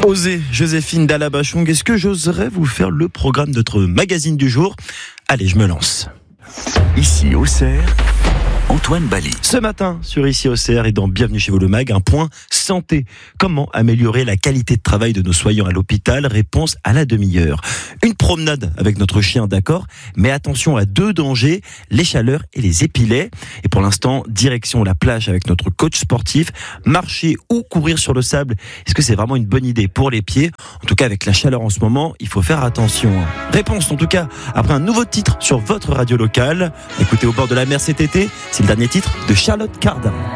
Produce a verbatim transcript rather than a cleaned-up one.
Osez, Joséphine Dallabachung, est-ce que j'oserais vous faire le programme de notre magazine du jour ? Allez, je me lance. Ici Auxerre, Antoine Bali. Ce matin, sur Ici Auxerre et dans Bienvenue chez vous le Mag, un point santé. Comment améliorer la qualité de travail de nos soignants à l'hôpital ? Réponse à la demi-heure. Une promenade avec notre chien, d'accord, mais attention à deux dangers, les chaleurs et les épilets. Et pour l'instant, direction la plage avec notre coach sportif. Marcher ou courir sur le sable, est-ce que c'est vraiment une bonne idée pour les pieds ? En tout cas, avec la chaleur en ce moment, il faut faire attention. Réponse en tout cas, après un nouveau titre sur votre radio locale. Écoutez Au bord de la mer cet été, c'est le dernier titre de Charlotte Cardin.